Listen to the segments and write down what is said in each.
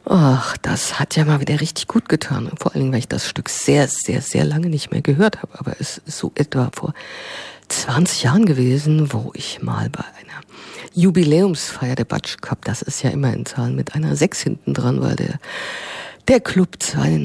Ach, das hat ja mal wieder richtig gut getan. Vor allen Dingen, weil ich das Stück sehr, sehr, sehr lange nicht mehr gehört habe. Aber es ist so etwa vor 20 Jahren gewesen, wo ich mal bei einer Jubiläumsfeier der Batsch Cup, das ist ja immer in Zahlen mit einer 6 hinten dran, weil der Club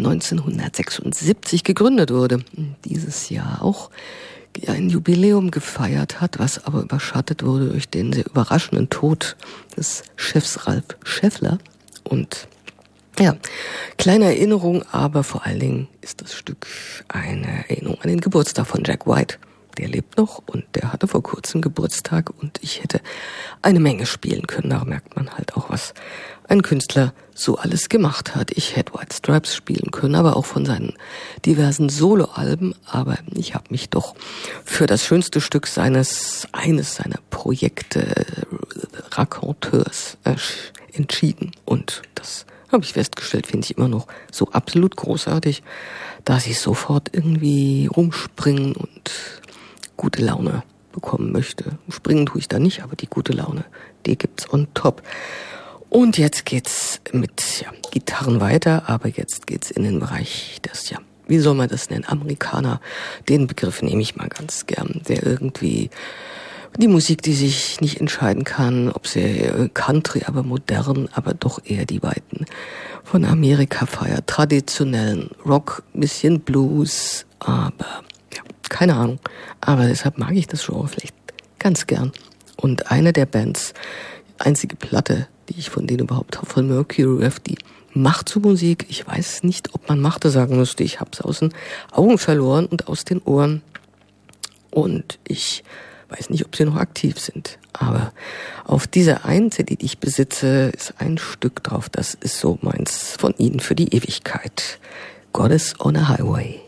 1976 gegründet wurde. Dieses Jahr auch ein Jubiläum gefeiert hat, was aber überschattet wurde durch den sehr überraschenden Tod des Chefs Ralf Scheffler. Und ja, kleine Erinnerung, aber vor allen Dingen ist das Stück eine Erinnerung an den Geburtstag von Jack White. Der lebt noch und der hatte vor kurzem Geburtstag und ich hätte eine Menge spielen können. Da merkt man halt auch, was ein Künstler so alles gemacht hat. Ich hätte White Stripes spielen können, aber auch von seinen diversen Soloalben. Aber ich habe mich doch für das schönste Stück eines seiner Projekte Raconteurs entschieden. Und das habe ich festgestellt, finde ich immer noch so absolut großartig, dass ich sofort irgendwie rumspringen und gute Laune bekommen möchte. Springen tue ich da nicht, aber die gute Laune, die gibt's on top. Und jetzt geht's mit Gitarren weiter, aber jetzt geht's in den Bereich des, wie soll man das nennen, Amerikaner. Den Begriff nehme ich mal ganz gern, der irgendwie die Musik, die sich nicht entscheiden kann, ob sie Country, aber modern, aber doch eher die Weiten von Amerika feiert. Traditionellen Rock, bisschen Blues, aber keine Ahnung. Aber deshalb mag ich das Genre vielleicht ganz gern. Und eine der Bands, einzige Platte, die ich von denen überhaupt habe, von Mercury Rev, die macht so Musik. Ich weiß nicht, ob man machte sagen müsste. Ich habe es aus den Augen verloren und aus den Ohren. Und ich weiß nicht, ob sie noch aktiv sind. Aber auf dieser einen CD, die ich besitze, ist ein Stück drauf. Das ist so meins von ihnen für die Ewigkeit. God is on a Highway.